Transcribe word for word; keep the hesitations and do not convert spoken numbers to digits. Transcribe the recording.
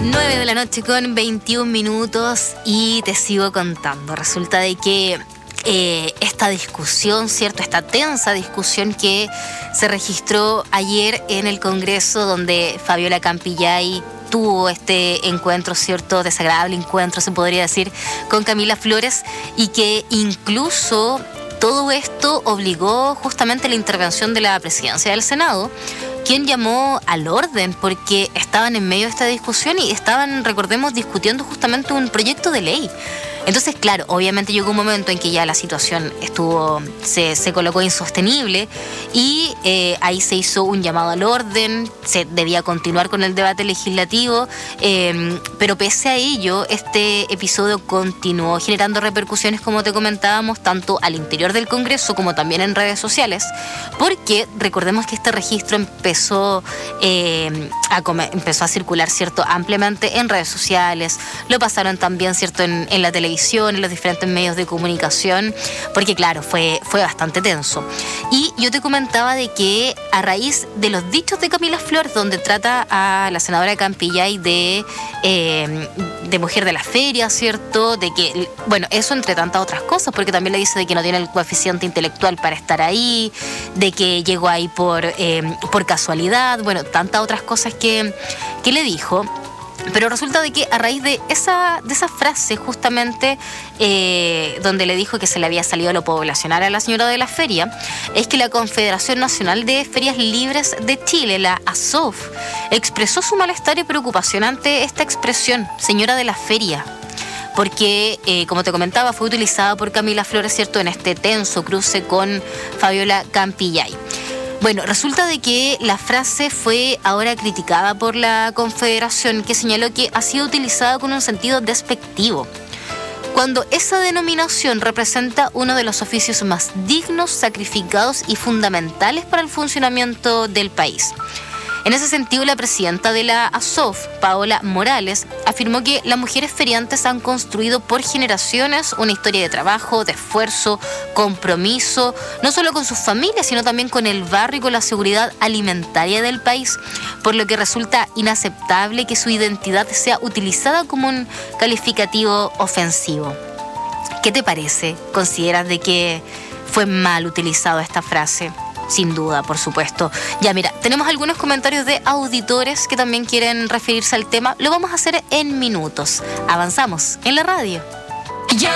nueve de la noche con veintiún minutos y te sigo contando. Resulta de que eh, esta discusión, ¿cierto? Esta tensa discusión que se registró ayer en el Congreso, donde Fabiola Campillay tuvo este encuentro, ¿cierto? Desagradable encuentro, se podría decir, con Camila Flores, y que incluso todo esto obligó justamente la intervención de la presidencia del Senado, quien llamó al orden porque estaban en medio de esta discusión y estaban, recordemos, discutiendo justamente un proyecto de ley. Entonces, claro, obviamente llegó un momento en que ya la situación estuvo, se, se colocó insostenible y eh, ahí se hizo un llamado al orden, se debía continuar con el debate legislativo, eh, pero pese a ello, este episodio continuó generando repercusiones, como te comentábamos, tanto al interior del Congreso como también en redes sociales, porque recordemos que este registro empezó, eh, a, empezó a circular, ¿cierto?, ampliamente en redes sociales, lo pasaron también, ¿cierto?, en, en la televisión, en los diferentes medios de comunicación, porque claro, fue, fue bastante tenso. Y yo te comentaba de que a raíz de los dichos de Camila Flores, donde trata a la senadora Campillay de, eh, de mujer de la feria, ¿cierto? De que, bueno, eso entre tantas otras cosas, porque también le dice de que no tiene el coeficiente intelectual para estar ahí, de que llegó ahí por, eh, por casualidad, bueno, tantas otras cosas que, que le dijo. Pero resulta de que a raíz de esa, de esa frase justamente eh, donde le dijo que se le había salido lo poblacional a la señora de la feria, es que la Confederación Nacional de Ferias Libres de Chile, la A S O F, expresó su malestar y preocupación ante esta expresión, señora de la feria, porque, eh, como te comentaba, fue utilizada por Camila Flores, ¿cierto?, en este tenso cruce con Fabiola Campillay. Bueno, resulta de que la frase fue ahora criticada por la Confederación, que señaló que ha sido utilizada con un sentido despectivo, cuando esa denominación representa uno de los oficios más dignos, sacrificados y fundamentales para el funcionamiento del país. En ese sentido, la presidenta de la A S O F, Paola Morales, afirmó que las mujeres feriantes han construido por generaciones una historia de trabajo, de esfuerzo, compromiso, no solo con sus familias, sino también con el barrio y con la seguridad alimentaria del país, por lo que resulta inaceptable que su identidad sea utilizada como un calificativo ofensivo. ¿Qué te parece? ¿Consideras de que fue mal utilizada esta frase? Sin duda, por supuesto. Ya, mira, tenemos algunos comentarios de auditores que también quieren referirse al tema. Lo vamos a hacer en minutos. Avanzamos en la radio.